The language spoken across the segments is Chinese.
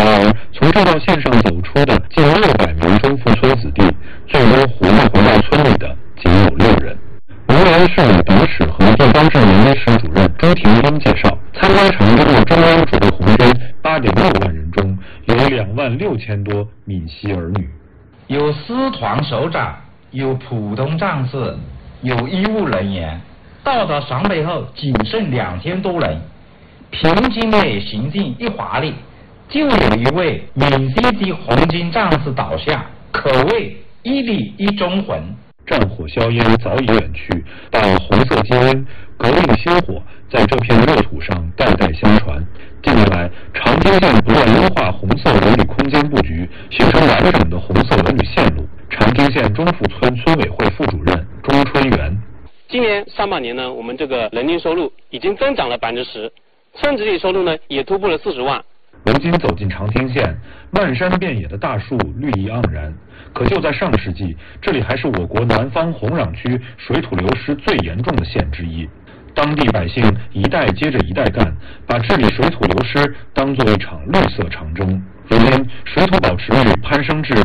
然而，从这条线上走出的近600名中富村子弟，最终活着回到村里的仅有6人。龙岩市委党史和地方志农室主任朱廷英介绍，参加长征的中央指挥红军8.6万人中，有2万6千多闽西儿女， 有师团首长，有普通战士，有医务人员。到达陕北后，仅剩2000多人。平均的行进一华丽，就有一位闽西籍红军战士倒下，可谓一礼一忠魂。 战火硝烟早已远去，但红色基因、革命薪火在这片热土上代代相传。近年来，长汀县不断优化红色文旅空间布局，形成完整的红色文旅线路。长汀县中富村村委会副主任钟春元， 今年上半年呢，我们这个人均收入已经增长了10%，村子里收入呢也突破了40万。 如今走进长汀县，漫山遍野的大树绿意盎然。可就在上世纪，这里还是我国南方洪壤区水土流失最严重的县之一。当地百姓一代接着一代干，把治理水土流失当作一场绿色长征。如今，水土保持率攀升至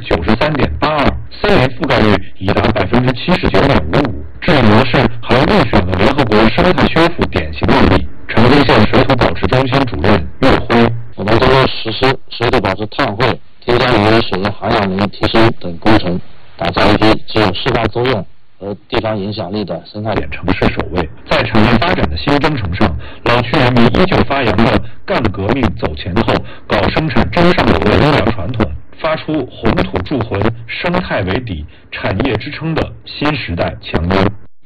93.82%，森林覆盖率已达79.55%。治理模式还入选了联合国生态修复典型案例。长汀县水土保持中心主任岳辉， 我们通过实施水土保持碳汇、添加雨水水的含氧能力提升等工程，打造一批具有示范作用和地方影响力的生态城市首位。在产业发展的新征程上，老区人民依旧发扬了干革命走前头、搞生产真上游的优良传统，发出红土铸魂、生态为底、产业支撑的新时代强音。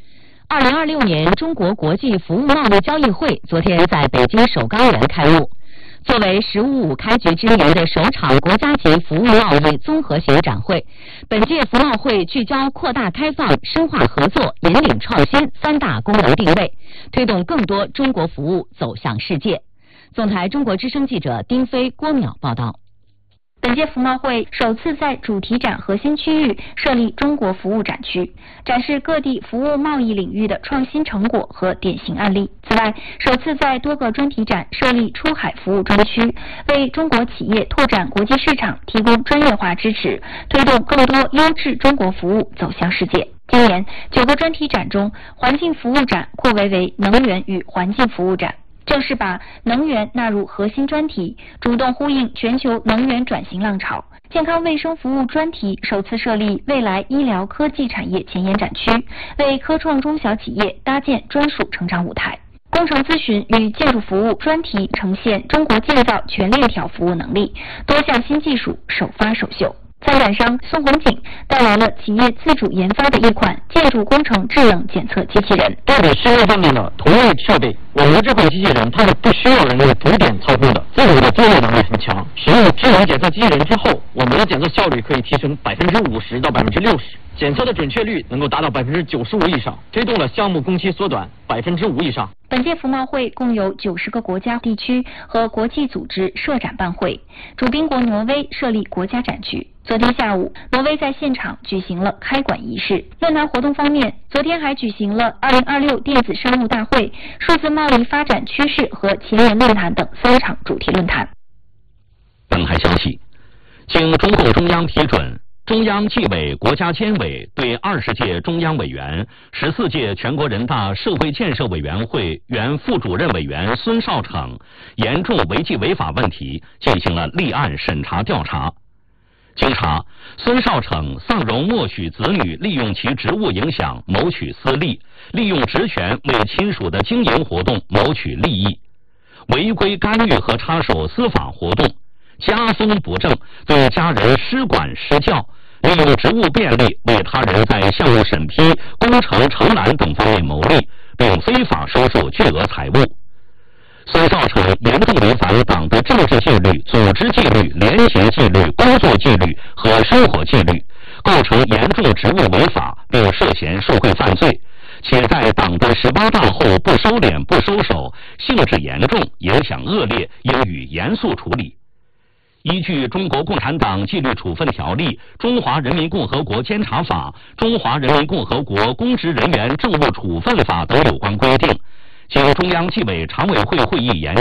2026年中国国际服务贸易交易会昨天在北京首钢园开幕。作为“15+5”开局之年的首场国家级服务贸易综合型展会，本届服贸会聚焦扩大开放、深化合作、引领创新3大功能定位，推动更多中国服务走向世界。总台中国之声记者丁飞、郭淼报道。 本届服贸会首次在主题展核心区域设立中国服务展区，展示各地服务贸易领域的创新成果和典型案例。此外，首次在多个专题展设立出海服务专区，为中国企业拓展国际市场提供专业化支持，推动更多优质中国服务走向世界。今年9个专题展中，环境服务展扩围为能源与环境服务展，正式把能源纳入核心专题，主动呼应全球能源转型浪潮。健康卫生服务专题首次设立未来医疗科技产业前沿展区，为科创中小企业搭建专属成长舞台。工程咨询与建筑服务专题呈现中国建造全链条服务能力，多项新技术首发首秀。参展商宋红景带来了企业自主研发的一款建筑工程制冷检测机器人。 对比市面上面的同类设备，我们的这款机器人它是不需要人类主点操控的，自主的作业能力很强。使用智能检测机器人之后，我们的检测效率可以提升50%到60%，检测的准确率能够达到95%以上，推动了项目工期缩短5%以上。 本届服贸会共有90个国家、地区和国际组织设展办会，主宾国挪威设立国家展区。昨天下午，挪威在现场举行了开馆仪式。论坛活动方面，昨天还举行了2026电子商务大会、数字贸易发展趋势和前沿论坛等3场主题论坛。 本台消息，经中共中央批准，中央纪委国家监委对20届中央委员、14届全国人大社会建设委员会原副主任委员孙少成严重违纪违法问题进行了立案审查调查。经查，孙少成丧容默许子女利用其职务影响谋取私利，利用职权为亲属的经营活动谋取利益，违规干预和插手司法活动，家风不正，对家人施管施教，利用职务便利为他人在项目审批、工程承揽等方面谋利，并非法收受巨额财物。孙少成严重违反党的政治纪律、组织纪律、联勤纪律、工作纪律和生活纪律，构成严重职务违法，并涉嫌受贿犯罪，且在党的18大后不收敛、不收手，性质严重，影响恶劣，应予严肃处理。依据《中国共产党纪律处分条例》、《中华人民共和国监察法》、《中华人民共和国公职人员政务处分法》等有关规定，经中央纪委常委会会议研